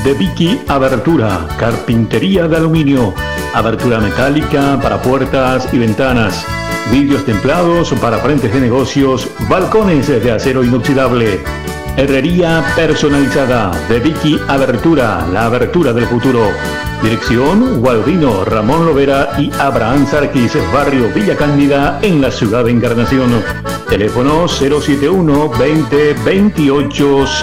de Vicky Abertura, carpintería de aluminio, abertura metálica para puertas y ventanas, vidrios templados para frentes de negocios, balcones de acero inoxidable. Herrería personalizada de Vicky Abertura, la abertura del futuro. Dirección Gualdino, Ramón Lovera y Abraham Sarquis, barrio Villa Cándida, en la ciudad de Encarnación. Teléfono 071 20 28